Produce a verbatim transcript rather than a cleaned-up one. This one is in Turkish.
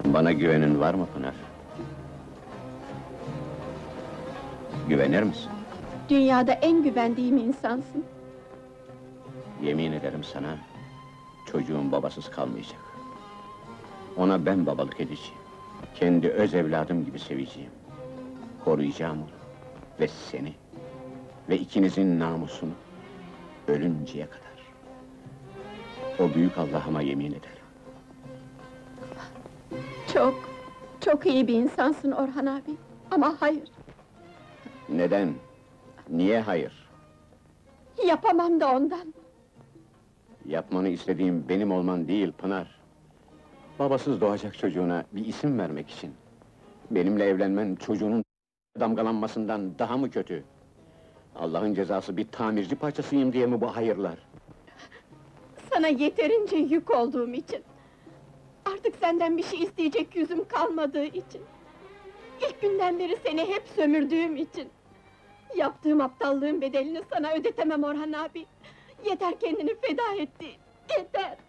Bana güvenin var mı Pınar? Güvenir misin? Dünyada en güvendiğim insansın. Yemin ederim sana, çocuğun babasız kalmayacak. Ona ben babalık edeceğim. Kendi öz evladım gibi seveceğim. Koruyacağım onu. Ve seni. Ve ikinizin namusunu. Ölünceye kadar. O büyük Allah'ıma yemin ederim. Çok, çok iyi bir insansın Orhan abi. Ama hayır, Neden? Niye hayır? yapamam da ondan. Yapmanı istediğim benim olman değil Pınar. Babasız doğacak çocuğuna bir isim vermek için. Benimle evlenmen çocuğunun damgalanmasından daha mı kötü? Allah'ın cezası bir tamirci parçasıyım diye mi bu hayırlar? Sana yeterince yük olduğum için. Artık senden bir şey isteyecek yüzüm kalmadığı için. İlk günden beri seni hep sömürdüğüm için. Yaptığım aptallığın bedelini sana ödetemem Orhan abi. Yeter kendini feda ettiğin, yeter!